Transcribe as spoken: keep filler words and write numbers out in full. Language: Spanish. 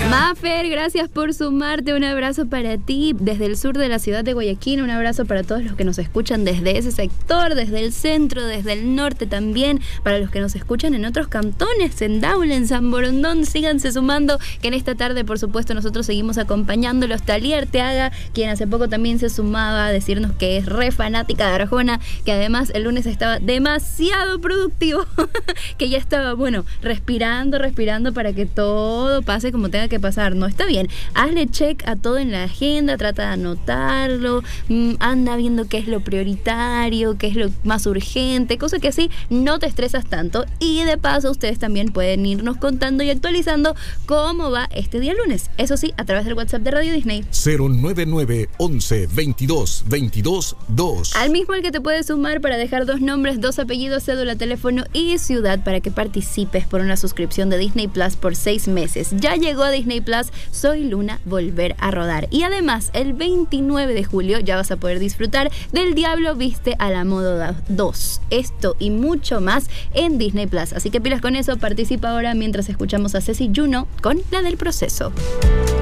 Mafer, gracias por sumarte. Un abrazo para ti desde el sur de la ciudad de Guayaquil. Un abrazo para todos los que nos escuchan desde ese sector, desde el centro, desde el norte también. Para los que nos escuchan en otros cantones, en Daule, en San Borondón, síganse sumando, que en esta tarde, por supuesto, nosotros seguimos acompañándolos. Talía Arteaga, quien hace poco también se sumaba a decirnos que es re fanática de Arjona, que además el lunes estaba demasiado productivo, que ya estaba, bueno, respirando, respirando para que todo pase como tenga que pasar. No, está bien, hazle check a todo en la agenda, trata de anotarlo, mmm, anda viendo qué es lo prioritario, qué es lo más urgente, cosa que así no te estresas tanto. Y de paso ustedes también pueden irnos contando y actualizando cómo va este día lunes, eso sí, a través del WhatsApp de Radio Disney cero nueve nueve once veintidós veintidós dos, al mismo al que te puedes sumar para dejar dos nombres, dos apellidos, cédula, teléfono y ciudad para que participes por una suscripción de Disney Plus por seis meses. Ya llegó a Disney Plus Soy Luna, volver a rodar. Y además, el veintinueve de julio ya vas a poder disfrutar del Diablo Viste a la Moda dos. Esto y mucho más en Disney Plus. Así que pilas con eso, participa ahora mientras escuchamos a Ceci Juno con la del proceso.